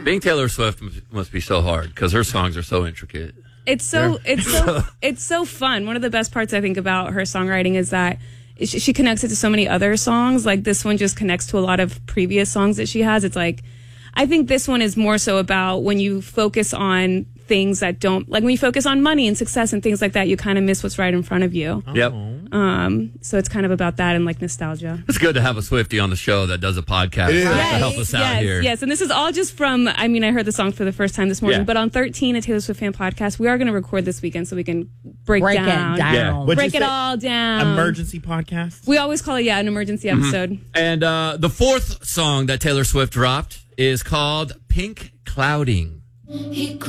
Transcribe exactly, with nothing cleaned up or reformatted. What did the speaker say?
Being Taylor Swift must be so hard because her songs are so intricate. It's so it's so it's so fun. One of the best parts I think about her songwriting is that she, she connects it to so many other songs. Like this one just connects to a lot of previous songs that she has. It's like I think this one is more so about when you focus on things that don't, like when you focus on money and success and things like that, you kind of miss what's right in front of you. Oh. Yep. Um, so it's kind of about that and like nostalgia. It's good to have a Swiftie on the show that does a podcast to Yes, help us out yes, here. Yes, and this is all just from, I mean, I heard the song for the first time this morning, Yeah. but on thirteen, a Taylor Swift fan podcast, we are going to record this weekend so we can break, Break it down. down. Yeah. What'd Break you it say? all down. Emergency podcast. We always call it, yeah, an emergency episode. And uh, the fourth song that Taylor Swift dropped is called Pink Clouding.